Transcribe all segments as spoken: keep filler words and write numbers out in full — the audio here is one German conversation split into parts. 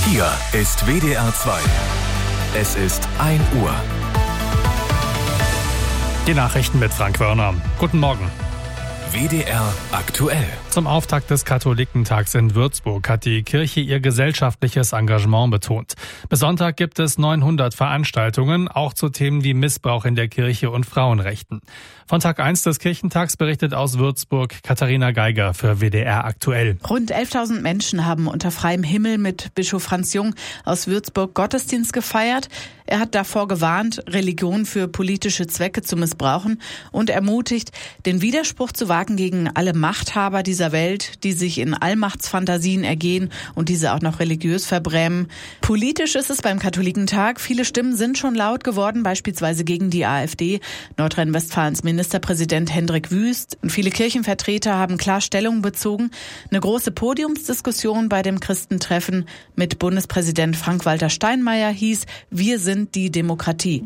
Hier ist W D R zwei. Es ist ein Uhr. Die Nachrichten mit Frank Wörner. Guten Morgen. W D R aktuell. Zum Auftakt des Katholikentags in Würzburg hat die Kirche ihr gesellschaftliches Engagement betont. Bis Sonntag gibt es neunhundert Veranstaltungen, auch zu Themen wie Missbrauch in der Kirche und Frauenrechten. Von Tag eins des Kirchentags berichtet aus Würzburg Katharina Geiger für W D R aktuell. Rund elftausend Menschen haben unter freiem Himmel mit Bischof Franz Jung aus Würzburg Gottesdienst gefeiert. Er hat davor gewarnt, Religion für politische Zwecke zu missbrauchen und ermutigt, den Widerspruch zu wagen gegen alle Machthaber dieser Welt, die sich in Allmachtsfantasien ergehen und diese auch noch religiös verbrämen. Politisch ist es beim Katholikentag. Viele Stimmen sind schon laut geworden, beispielsweise gegen die AfD. Nordrhein-Westfalens Ministerpräsident Hendrik Wüst und viele Kirchenvertreter haben klar Stellung bezogen. Eine große Podiumsdiskussion bei dem Christentreffen mit Bundespräsident Frank-Walter Steinmeier hieß: Wir sind die Demokratie.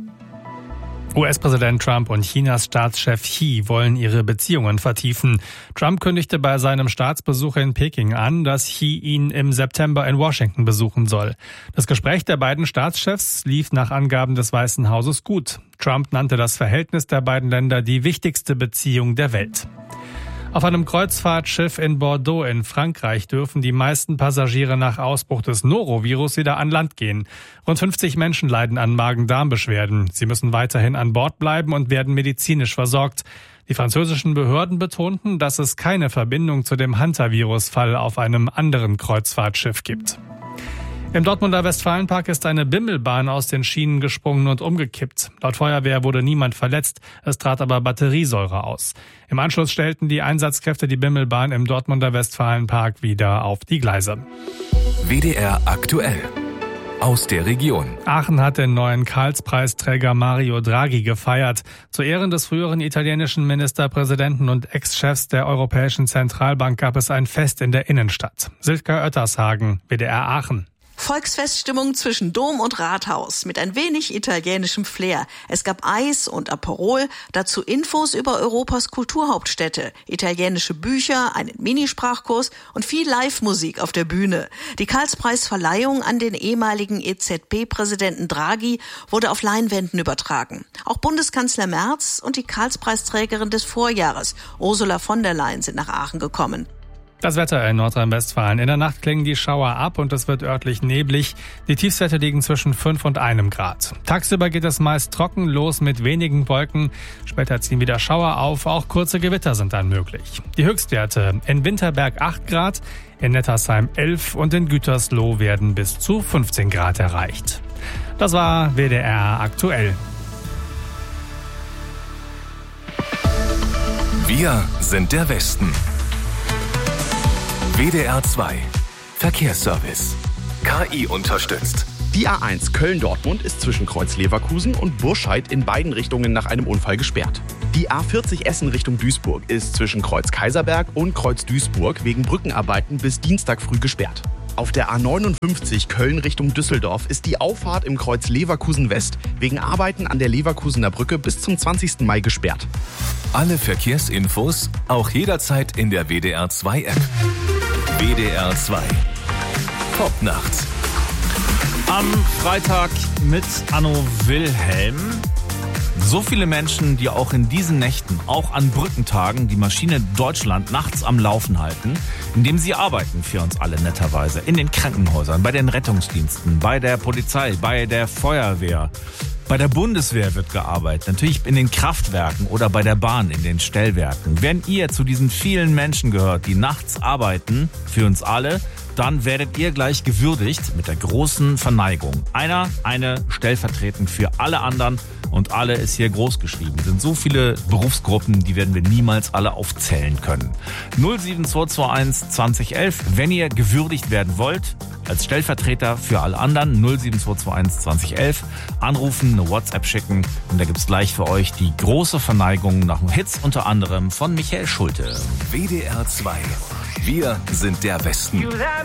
U S-Präsident Trump und Chinas Staatschef Xi wollen ihre Beziehungen vertiefen. Trump kündigte bei seinem Staatsbesuch in Peking an, dass Xi ihn im September in Washington besuchen soll. Das Gespräch der beiden Staatschefs lief nach Angaben des Weißen Hauses gut. Trump nannte das Verhältnis der beiden Länder die wichtigste Beziehung der Welt. Auf einem Kreuzfahrtschiff in Bordeaux in Frankreich dürfen die meisten Passagiere nach Ausbruch des Norovirus wieder an Land gehen. Rund fünfzig Menschen leiden an Magen-Darm-Beschwerden. Sie müssen weiterhin an Bord bleiben und werden medizinisch versorgt. Die französischen Behörden betonten, dass es keine Verbindung zu dem Hantavirus-Fall auf einem anderen Kreuzfahrtschiff gibt. Im Dortmunder Westfalenpark ist eine Bimmelbahn aus den Schienen gesprungen und umgekippt. Laut Feuerwehr wurde niemand verletzt, es trat aber Batteriesäure aus. Im Anschluss stellten die Einsatzkräfte die Bimmelbahn im Dortmunder Westfalenpark wieder auf die Gleise. W D R aktuell. Aus der Region. Aachen hat den neuen Karlspreisträger Mario Draghi gefeiert. Zu Ehren des früheren italienischen Ministerpräsidenten und Ex-Chefs der Europäischen Zentralbank gab es ein Fest in der Innenstadt. Silke Oettershagen, W D R Aachen. Volksfeststimmung zwischen Dom und Rathaus mit ein wenig italienischem Flair. Es gab Eis und Aperol, dazu Infos über Europas Kulturhauptstädte, italienische Bücher, einen Minisprachkurs und viel Live-Musik auf der Bühne. Die Karlspreisverleihung an den ehemaligen E Z B-Präsidenten Draghi wurde auf Leinwänden übertragen. Auch Bundeskanzler Merz und die Karlspreisträgerin des Vorjahres, Ursula von der Leyen, sind nach Aachen gekommen. Das Wetter in Nordrhein-Westfalen. In der Nacht klingen die Schauer ab und es wird örtlich neblig. Die Tiefstwerte liegen zwischen fünf und einem Grad. Tagsüber geht es meist trocken los mit wenigen Wolken. Später ziehen wieder Schauer auf. Auch kurze Gewitter sind dann möglich. Die Höchstwerte: in Winterberg acht Grad, in Nettersheim elf und in Gütersloh werden bis zu fünfzehn Grad erreicht. Das war W D R aktuell. Wir sind der Westen. W D R zwei. Verkehrsservice. K I unterstützt. Die A eins Köln-Dortmund ist zwischen Kreuz Leverkusen und Burscheid in beiden Richtungen nach einem Unfall gesperrt. Die A vierzig Essen Richtung Duisburg ist zwischen Kreuz Kaiserberg und Kreuz Duisburg wegen Brückenarbeiten bis Dienstag früh gesperrt. Auf der A neunundfünfzig Köln Richtung Düsseldorf ist die Auffahrt im Kreuz Leverkusen West wegen Arbeiten an der Leverkusener Brücke bis zum zwanzigsten Mai gesperrt. Alle Verkehrsinfos auch jederzeit in der W D R zwei App. W D R zwei. Top nachts. Am Freitag mit Anno Wilhelm. So viele Menschen, die auch in diesen Nächten, auch an Brückentagen, die Maschine Deutschland nachts am Laufen halten, indem sie arbeiten für uns alle netterweise. In den Krankenhäusern, bei den Rettungsdiensten, bei der Polizei, bei der Feuerwehr. Bei der Bundeswehr wird gearbeitet, natürlich in den Kraftwerken oder bei der Bahn, in den Stellwerken. Wenn ihr zu diesen vielen Menschen gehört, die nachts arbeiten, für uns alle, dann werdet ihr gleich gewürdigt mit der großen Verneigung. Einer, eine stellvertretend für alle anderen und alle ist hier groß geschrieben. Es sind so viele Berufsgruppen, die werden wir niemals alle aufzählen können. null sieben zwei zwei eins zwanzig elf, wenn ihr gewürdigt werden wollt, als Stellvertreter für alle anderen, null sieben zwei zwei eins zwanzig elf, anrufen, eine WhatsApp schicken und da gibt's gleich für euch die große Verneigung nach Hits, unter anderem von Michael Schulte. W D R zwei. Wir sind der Westen.